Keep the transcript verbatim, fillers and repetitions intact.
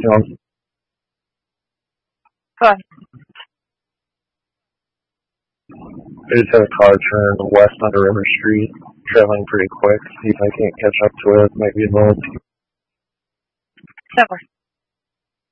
You know, Go ahead. I just had a car turn west onto River Street, traveling pretty quick. See if I can't catch up to it. Might be a little. That works.